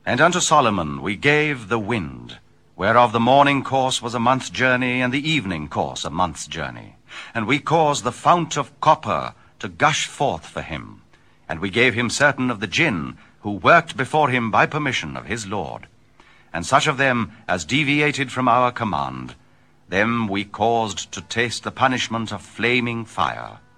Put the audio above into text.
And unto Solomon we gave the wind, whereof the morning course was a month's journey, and the evening course a month's journey. And we caused the fount of copper to gush forth for him. And we gave him certain of the jinn, who worked before him by permission of his lord. And such of them as deviated from our command, them we caused to taste the punishment of flaming fire.